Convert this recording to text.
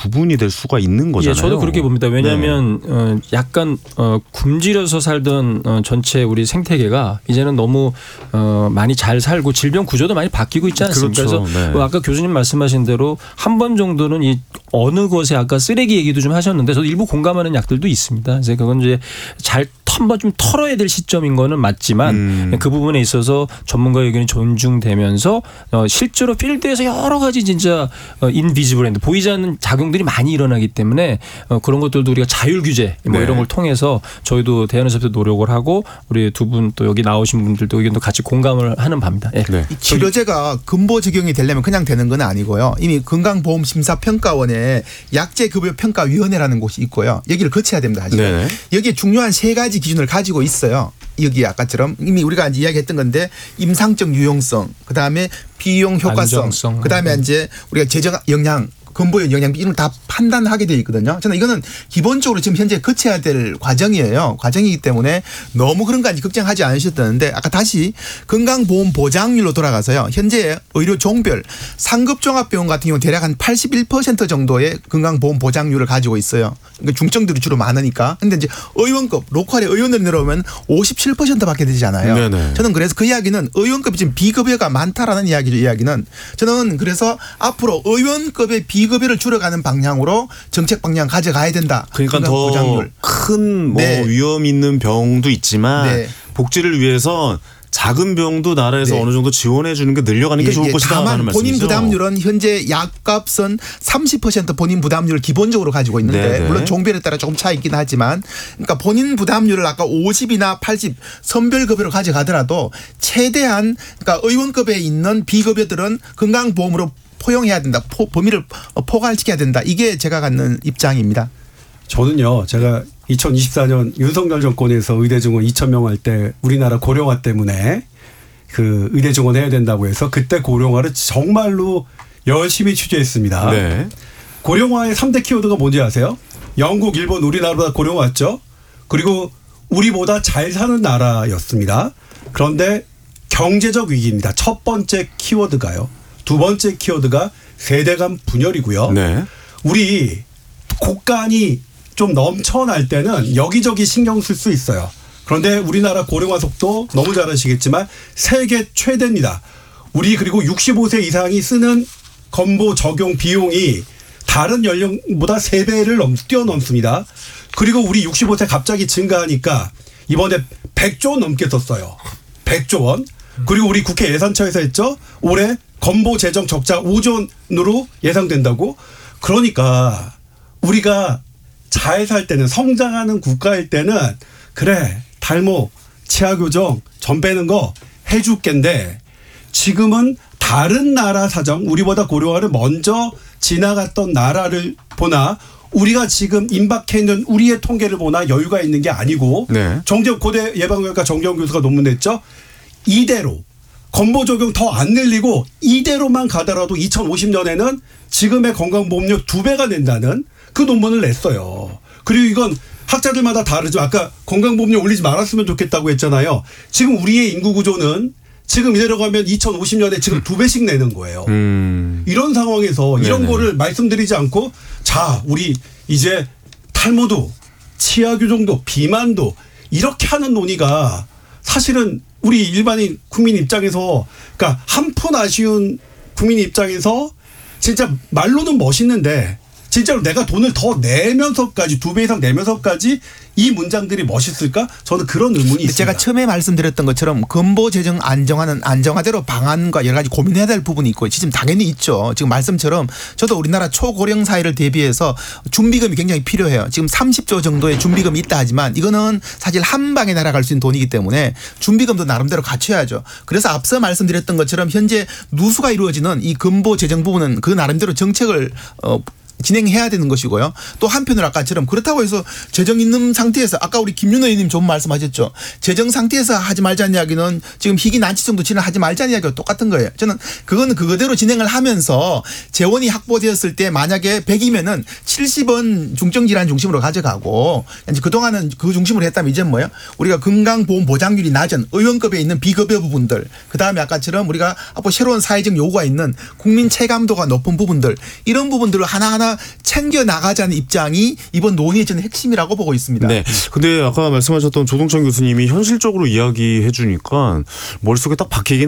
부분이 될 수가 있는 거잖아요. 예, 저도 그렇게 봅니다. 왜냐하면 네. 약간 굶주려서 살던 전체 우리 생태계가 이제는 너무 많이 잘 살고 질병 구조도 많이 바뀌고 있지 않습니까? 그렇죠. 그래서 네. 아까 교수님 말씀하신 대로 한 번 정도는 이 어느 것에 아까 쓰레기 얘기도 좀 하셨는데 저도 일부 공감하는 약들도 있습니다. 그래서 그건 이제 잘 한번 좀 털어야 될 시점인 거는 맞지만 그 부분에 있어서 전문가의 의견이 존중되면서 실제로 필드에서 여러 가지 진짜 인비지블 핸드 보이지 않는 작용들이 많이 일어나기 때문에 그런 것들도 우리가 자율 규제 뭐 네. 이런 걸 통해서 저희도 대한의사협회 노력을 하고 우리 두 분 또 여기 나오신 분들도 의견도 같이 공감을 하는 바입니다. 예. 네. 이 치료제가 근보 적용이 되려면 그냥 되는 건 아니고요. 이미 건강보험심사평가원에 약제급여평가위원회라는 곳이 있고요. 여기를 거쳐야 됩니다. 사실. 네. 여기에 중요한 3가지 기준을 가지고 있어요. 여기 아까처럼 이미 우리가 이제 이야기했던 건데 임상적 유용성, 그다음에 비용 효과성, 안정성. 그다음에 이제 우리가 재정 영향, 근보의 영향 이런 걸 다 판단하게 되어 있거든요. 저는 이거는 기본적으로 지금 현재 거쳐야 될 과정이에요. 과정이기 때문에 너무 그런 거 아닌지 걱정하지 않으셨다는데 아까 다시 건강보험 보장률로 돌아가서요. 현재 의료 종별 상급 종합병원 같은 경우 대략 한 81% 정도의 건강보험 보장률을 가지고 있어요. 그러니까 중증들이 주로 많으니까. 근데 이제 의원급 로컬의 의원들이 내려오면 57%밖에 되잖아요. 네네. 저는 그래서 그 이야기는 의원급이 지금 비급여가 많다라는 이야기죠. 이야기는 저는 그래서 앞으로 의원급의 비급여를 줄여가는 방향으로 정책 방향 가져가야 된다. 그러니까 건강보장률. 더 큰 뭐 네. 위험 있는 병도 있지만 네. 복지를 위해서 작은 병도 나라에서 네. 어느 정도 지원해 주는 게 늘려가는 게 좋을 것이다라는 다만 본인 말씀이죠. 부담률은 현재 약값은 30% 본인 부담률을 기본적으로 가지고 있는데 네네. 물론 종별에 따라 조금 차이 있긴 하지만 그러니까 본인 부담률을 아까 50이나 80 선별급여로 가져가더라도 최대한 그러니까 의원급에 있는 비급여들은 건강보험으로 포용해야 된다. 범위를 포괄시켜야 된다. 이게 제가 갖는 입장입니다. 저는요. 제가 2024년 윤석열 정권에서 의대 증원 2,000명 할 때 우리나라 고령화 때문에 그 의대 증원 해야 된다고 해서 그때 고령화를 정말로 열심히 취재했습니다. 네. 고령화의 3대 키워드가 뭔지 아세요? 영국, 일본, 우리나라보다 고령화였죠. 그리고 우리보다 잘 사는 나라였습니다. 그런데 경제적 위기입니다. 첫 번째 키워드가요. 두 번째 키워드가 세대 간 분열이고요. 네. 우리 곳간이 좀 넘쳐날 때는 여기저기 신경 쓸 수 있어요. 그런데 우리나라 고령화 속도 너무 잘 아시겠지만 세계 최대입니다. 우리 그리고 65세 이상이 쓰는 건보 적용 비용이 다른 연령보다 3배를 뛰어넘습니다. 그리고 우리 65세 갑자기 증가하니까 이번에 100조 원 넘게 썼어요. 100조 원. 그리고 우리 국회 예산처에서 했죠. 올해 건보 재정 적자 5조 원으로 예상된다고. 그러니까 우리가 잘 살 때는 성장하는 국가일 때는 그래 탈모 치아 교정 전 빼는 거 해줄 겐데 지금은 다른 나라 사정 우리보다 고령화를 먼저 지나갔던 나라를 보나 우리가 지금 임박해 있는 우리의 통계를 보나 여유가 있는 게 아니고 네. 정재욱 고대 예방의학과 정재욱 교수가 논문 냈죠. 이대로 건보 적용 더 안 늘리고 이대로만 가더라도 2050년에는 지금의 건강보험료 2배가 된다는 그 논문을 냈어요. 그리고 이건 학자들마다 다르죠. 아까 건강보험료 올리지 말았으면 좋겠다고 했잖아요. 지금 우리의 인구 구조는 지금 이대로 가면 2050년에 지금 2배씩 내는 거예요. 이런 상황에서 이런 네네. 거를 말씀드리지 않고 자 우리 이제 탈모도 치아 교정도 비만도 이렇게 하는 논의가 사실은 우리 일반인 국민 입장에서 그러니까 한푼 아쉬운 국민 입장에서 진짜 말로는 멋있는데 진짜로 내가 돈을 더 내면서까지 2배 이상 내면서까지 이 문장들이 멋있을까? 저는 그런 의문이 있습니다. 제가 처음에 말씀드렸던 것처럼 건보 재정 안정화는 안정화대로 방안과 여러 가지 고민해야 될 부분이 있고 지금 당연히 있죠. 지금 말씀처럼 저도 우리나라 초고령 사회를 대비해서 준비금이 굉장히 필요해요. 지금 30조 정도의 준비금이 있다 하지만 이거는 사실 한 방에 날아갈 수 있는 돈이기 때문에 준비금도 나름대로 갖춰야죠. 그래서 앞서 말씀드렸던 것처럼 현재 누수가 이루어지는 이 건보 재정 부분은 그 나름대로 정책을 진행해야 되는 것이고요. 또 한편으로 아까처럼 그렇다고 해서 재정 있는 상태에서 아까 우리 김윤호 의원님 좋은 말씀하셨죠. 재정 상태에서 하지 말자는 이야기는 지금 희귀 난치 정도 진행하지 말자는 이야기가 똑같은 거예요. 저는 그거는 그거대로 진행을 하면서 재원이 확보되었을 때 만약에 100이면은 70은 중증질환 중심으로 가져가고 이제 그동안은 그 중심으로 했다면 이제 뭐예요? 우리가 건강보험 보장률이 낮은 의원급에 있는 비급여 부분들 그다음에 아까처럼 우리가 앞으로 새로운 사회적 요구가 있는 국민 체감도가 높은 부분들 이런 부분들을 하나하나 하나 챙겨 나가자는 입장이 이번 논의의 저는 핵심이라고 보고 있습니다. 네. 근데 아까 말씀하셨던 조동찬 교수님이 현실적으로 이야기해 주니까 머릿속에 딱 박히긴